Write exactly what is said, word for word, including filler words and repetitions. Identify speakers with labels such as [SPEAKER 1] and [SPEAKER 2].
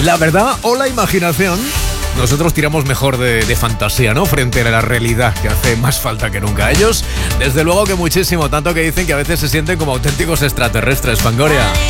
[SPEAKER 1] La verdad o la imaginación. Nosotros tiramos mejor de, de fantasía, ¿no? Frente a la realidad, que hace más falta que nunca. Ellos, desde luego que muchísimo, tanto que dicen que a veces se sienten como auténticos extraterrestres, Fangoria.